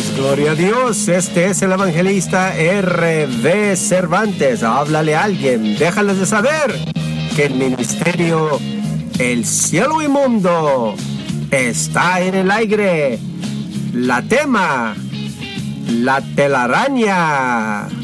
Gloria a Dios. Este es el evangelista R.V. Cervantes. Háblale a alguien, déjales de saber que el ministerio El Cielo y Mundo está en el aire. La tema, la telaraña.